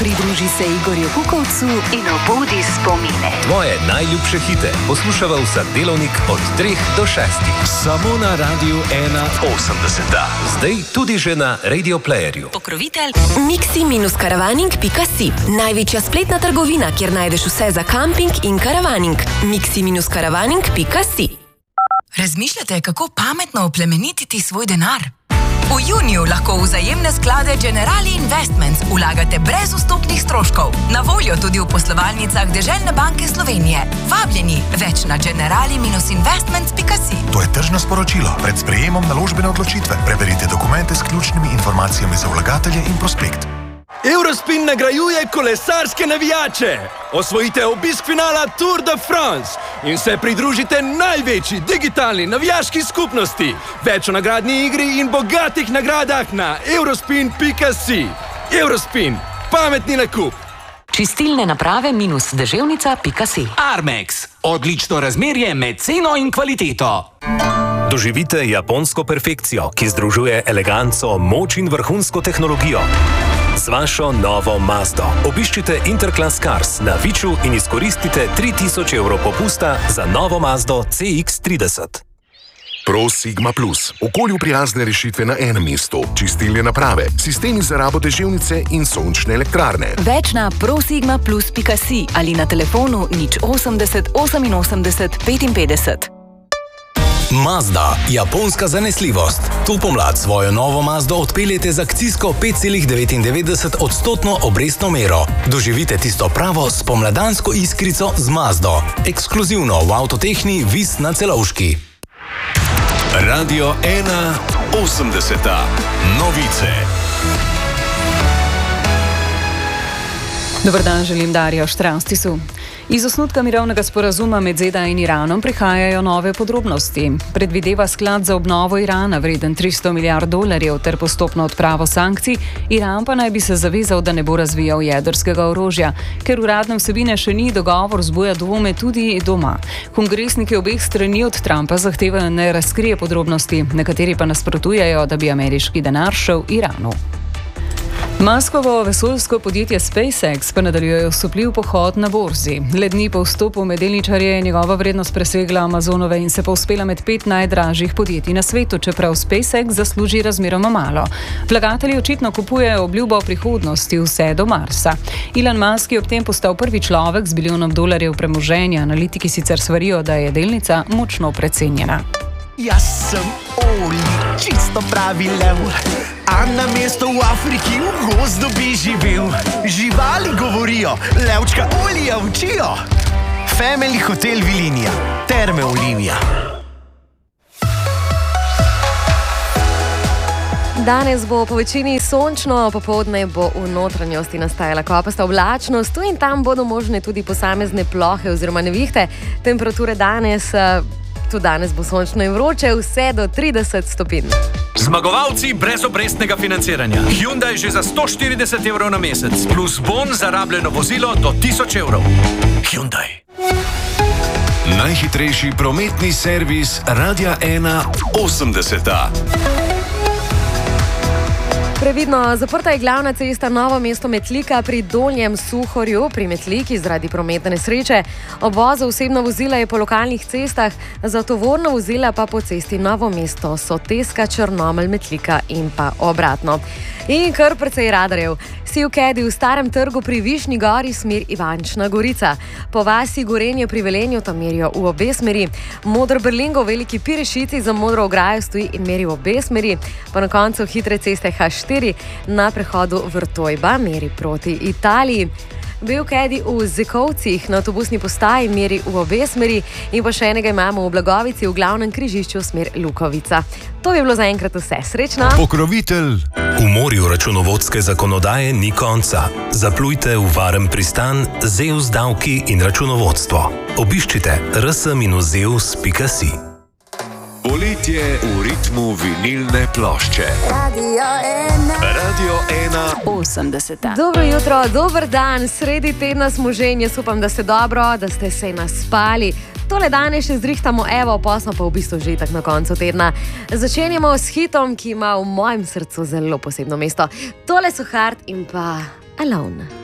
Pridruži se Igorju Kukovcu in obudi spomine. Tvoje najljubše hite poslušava vsak delovnik od 3 do 6. Samo na Radiu 81. Zdaj tudi že na Radio Playerju. Pokrovitelj Mixi-karavaning.si. Največja spletna trgovina, kjer najdeš vse za kamping in karavaning. Mixi-karavaning.si. Razmišljate, kako pametno oplemenititi svoj denar? V juniju lahko v vzajemne sklade Generali Investments vlagate brez vstopnih stroškov. Na voljo tudi v poslovalnicah Deželne banke Slovenije. Vabljeni, več na generali-investments.si. To je tržno sporočilo. Pred sprejemom naložbene odločitve preberite dokumente s ključnimi informacijami za vlagatelje in prospekt. Eurospin nagrajuje kolesarske navijače. Osvojite obisk finala Tour de France in se pridružite največji digitalni navijaški skupnosti. Več o nagradni igri in bogatih nagradah na eurospin.si. Eurospin. Pametni nakup. Čistilne naprave -deževnica.si. Armex. Odlično razmerje med ceno in kvaliteto. Doživite japonsko perfekcijo, ki združuje eleganco, moč in vrhunsko tehnologijo. Z vašo novo Mazdo obiščite Interclass Cars na Viču in izkoristite 3000 evrov popusta za novo Mazdo CX-30. Pro Sigma Plus. Okolju prijazne rešitve na enem mestu. Čistilne naprave, sistemi za rabo deževnice in sončne elektrarne. Več na prosigmaplus.si ali na telefonu 080 88 55. Mazda, japonska zanesljivost. To pomlad svojo novo Mazdo odpeljete z akcijsko 5,99% obrestno mero. Doživite tisto pravo spomladansko iskrico z Mazdo. Ekskluzivno v avtotehni Vis na Celovški. Radio 81. Novice. Dobar dan, želim Darjo Štranstisu. Iz osnutka mirovnega sporazuma med ZDA in Iranom prihajajo nove podrobnosti. Predvideva sklad za obnovo Irana vreden $300 milijard ter postopno odpravo sankcij. Iran pa naj bi se zavezal, da ne bo razvijal jedrskega orožja. Ker uradne vsebine še ni, dogovor vzbuja dvome tudi doma. Kongresniki obeh strani od Trumpa zahtevajo, naj razkrije podrobnosti, nekateri pa nasprotujejo, da bi ameriški denar šel Iranu. Muskovo vesoljsko podjetje SpaceX pa nadaljuje osupljiv pohod na borzi. Le dni po vstopu med delničarje je njegova vrednost presegla Amazonove in se povzpela med 5 najdražjih podjetij na svetu, čeprav SpaceX zasluži razmeroma malo. Vlagatelji očitno kupujejo obljubo o prihodnosti vse do Marsa. Elon Musk je ob tem postal prvi človek z $1 biljon premoženja. Analitiki sicer svarijo, da je delnica močno precenjena. Jaz sem Oli, čisto pravi lev, a na mesto v Afriki v gozdu bi živel. Živali govorijo, levčka Olija učijo. Family Hotel Vilinija, Terme Olimija. Danes bo po večini sončno, popoldne bo v notranjosti nastajala kopasta oblačnost, tu in tam bodo možne tudi posamezne plohe oziroma nevihte. Temperature danes bo sončno in vroče, vse do 30 stopinj. Zmagovalci brez obrestnega financiranja. Hyundai že za 140 evrov na mesec, plus bon za rabljeno vozilo do 1000 evrov. Hyundai. Najhitrejši prometni servis Radia 81. Previdno, zaprta je glavna cesta Novo mesto-Metlika pri Donjem Suhorju pri Metliki zaradi prometne nesreče. Obvoz za osebna vozila je po lokalnih cestah, za tovorna vozila pa po cesti Novo mesto, Soteska, Črnomelj, Metlika in pa obratno. In kar precej radarjev. Si v Kedi v Starem trgu pri Višnji gori smer Ivančna Gorica. Po vasi Gorenje pri Velenju tam merijo v obe smeri. Modro Berlingo v Veliki Pirešici za modro ograjo stoji in meri v obe smeri. Pa na koncu hitre ceste H4 na prehodu Vrtojba meri proti Italiji. Bil Kedi v Zekovcih na avtobusni postaji meri v obe smeri in pa še enega imamo v Blagovici v glavnem križišču smer Lukovica. To bi bilo zaenkrat vse. Srečno! Pokrovitelj. V morju računovodske zakonodaje ni konca. Zaplujte v varen pristan Zeus davki in računovodstvo. Obiščite rs-zeus.si. Poletje v ritmu vinilne plošče. Radio 80. Dobro jutro, dober dan, sredi tedna smo že in jaz upam, da ste dobro, da ste se naspali. Tole danes še zrihtamo, evo, posno pa v bistvu že tak na koncu tedna. Začenjamo s hitom, ki ima v mojem srcu zelo posebno mesto. Tole so Hard in pa Alone.